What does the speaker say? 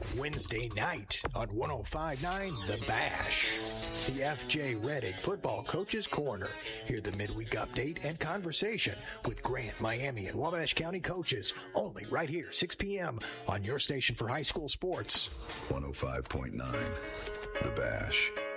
Wednesday night on 105.9 The Bash. It's the FJ Reddick Football Coaches Corner. Hear the midweek update and conversation with Grant, Miami, and Wabash County coaches. Only right here, 6 p.m. on your station for high school sports. 105.9 The Bash.